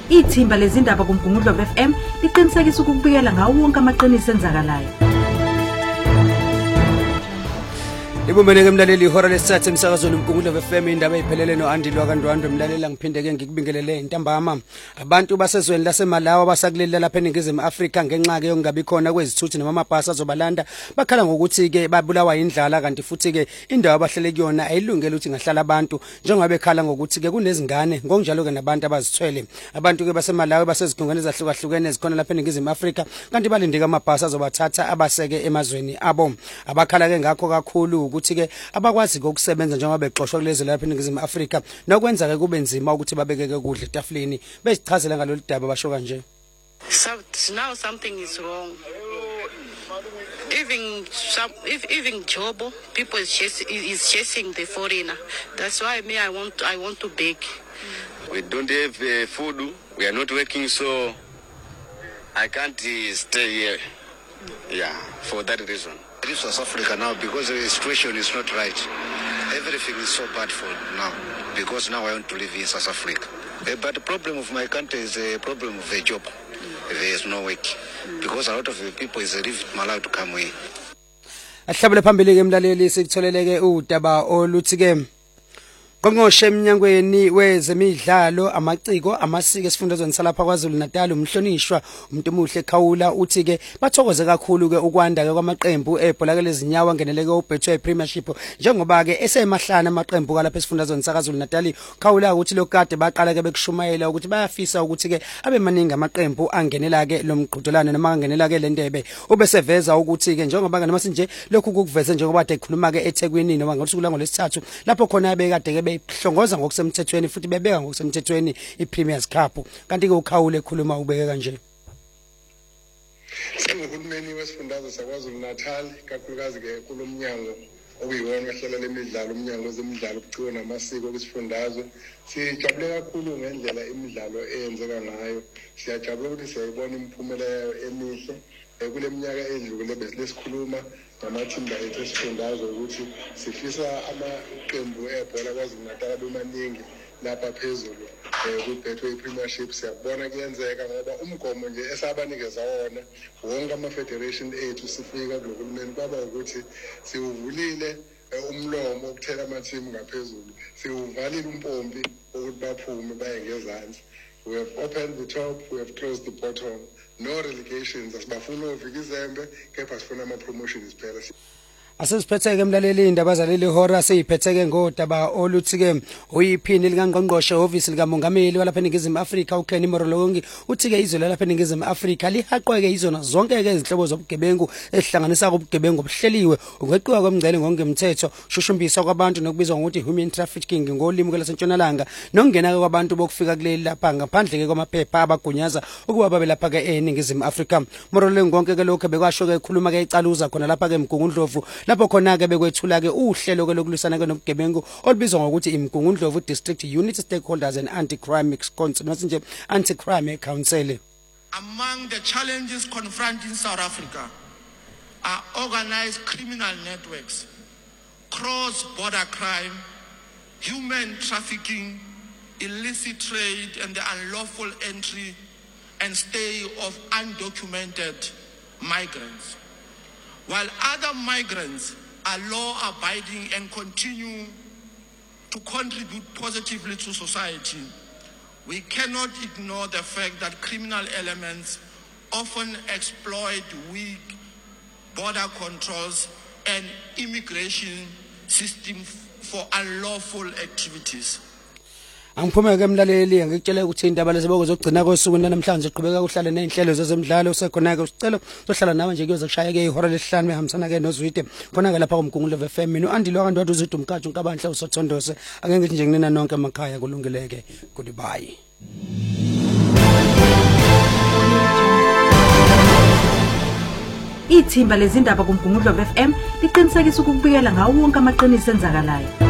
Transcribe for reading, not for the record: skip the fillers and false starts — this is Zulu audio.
Ithimba lezindaba kuMgungundlovu FM liqinisekisa ukubikela ngawo wonke amaqiniso enzakalayo. Ibumbene ke mlaleli ihora lesithathu emsakazweni uMgungundlovu FM indaba eziphelele noAndile wakandwandwe mlalela ngiphinde ke ngikubingelele intambama. Abantu basezweni laseMalawi abasakulela lapha eNingizimu Afrika ngenxa ke yokungabi khona kwezithuthi noma amabhasi azobalanda bakhala ngokuthi ke babulawa indlala kanti futhi ke indawo abahlele kuyona ayilungele ukuthi ngahlala abantu njengoba bekhala ngokuthi ke kunezingane ngokunjalo ke nabantu abazithwele. Abantu ke baseMalawi basezigungane ezahlukahlukene ezikhona lapha eNingizimu Afrika kanti balindika amabhasi azobathatha abaseke emazweni abo. Abakhala ke ngakho kakhulu ukuthi ke abakwazi ukusebenza njengoba bexoshwa kulezi lapha eNingizimu Afrika nokwenza ke kube nzima ukuthi babekeke ukudla etafuleni bezichazela ngalolu daba basho kanje. So now something is wrong. Even job people is chasing the foreigner. That's why I want to beg. We don't have food. We are not working, so I can't stay here. Yeah, for that reason. In South Africa now, because the situation is not right. Everything is so bad for now, because now I want to live in South Africa. But the problem of my country is a problem of a job. There is no work, because a lot of the people is leave Malawi to come here. Ahlabele phambili ke mlaleli sikutholeleke udaba oluthi ke Ngongqoshe eminyangweni wezemidlalo amaciko amasiko esifundazweni salapha kwaZulu Natal umhlonishwa umuntu omuhle Khawula uthi ke bathokoze kakhulu ke ukwanda ke kwamaqembu ebhola lezinyawo ngeneleke uBetway Premiership njengoba ke esemahlana amaqembu kalapha esifundazweni sakaZulu Natal Khawula uthi lokade baqala ke bekushumayela ukuthi bayafisa ukuthi ke abe maningi amaqembu angenela ke lomqhudelano noma angenela ke lendebe ubeseveza ukuthi ke njengoba ke noma sinje lokhu kukuveze njengoba ade khuluma ke eThekwini noma ngosuku langolesithathu lapho khona abekade ke hlongoza ngokusemthethweni futhi bebeka ngokusemthethweni iPremiers Cup kanti ke uKhawule ekhuluma ubeke kanje. Singumhulumeni wesifundazwe sakwaZulu Natal kakhulukazi ke kulomnyango okuyiwona ohlela lemidlalo umnyango wezemidlalo ubuciko namasiko kwesifundazwe sijabule kakhulu ngendlela imidlalo eyenzeka ngayo siyajabula ukuthi siyayibona imiphumela emihle kule minyaka edlule besikhuluma namathimba ethu esifundazwe ukuthi sifisa amaqembu ebhola kwaZulu Natal abemaningi lapha phezulu kuBetway Premiership siyabona kuyenzeka ngoba umgomo nje esabanikeza wona wonke ama-federation ethu sifika kulohulumeni kwaba ukuthi siwuvulile umlomo ukuthela amathimu ngaphezulu siwuvalile umpompi ukuthi baphume baye ngezansi. We have opened the top, we have closed the bottom. No relegations asibafuna uvika izembe kepha sifuna ama-promotions phela. Asiziphethe ke mlaleli indaba zaleli hora seyiphetheke ngodaba oluthi ke uyiphini likaNgqongqoshe office likaMongameli walapha eNingizimu Afrika uKenny Morolongi uthi ke izwe lapha eNingizimu Afrika lihaqweke izona zonke ke izinhlobo zobugebengu ezihlanganisa ubugebengu obuhleliwe ukweqiwa kwemingcele ngokungemthetho ushushumbiswa kwabantu nokubizwa ngokuthi human trafficking ngolimi kwelaseNtshonalanga nokungena kwabantu bokufika kuleli lapha ngaphandle ke kwamaphepha abagunyaza ukuba babe lapha ke eNingizimu Afrika. Morolongi konke ke lokho bekwasho ke ekhuluma ke icaluza khona lapha ke eMgungundlovu lapho khona ke bekwethula ke uhlelo ke lokulisana ke nobugebengu olubizwa ngokuthi iMgungundlovu District Unity Stakeholders and Anti-Crime Council. Among the challenges confronting South Africa are organized criminal networks, cross-border crime, human trafficking, illicit trade and the unlawful entry and stay of undocumented migrants. While other migrants are law-abiding and continue to contribute positively to society, we cannot ignore the fact that criminal elements often exploit weak border controls and immigration systems for unlawful activities. Angiphume ke mlaleli ngikutshela ukuthi indaba leziboko zokugcina kosuku namhlanje iqhubeka ukuhlala nezinhlelo zezemidlalo sekhona ke usicelo sohlala nawe nje kuyoze kushaya ke ihora lesihlanu behambisana ke noZwide khona ke lapha kuMgungundlovu FM mina uAndile wakandwandwe uZwide umkhathi uNkabanhla uSothondose ake ngithi nje kunina nonke emakhaya kulungileke goodbye. Ithimba lezindaba kuMgungundlovu FM liqinisekisa ukubikela ngawo wonke amaqiniso enzakalayo.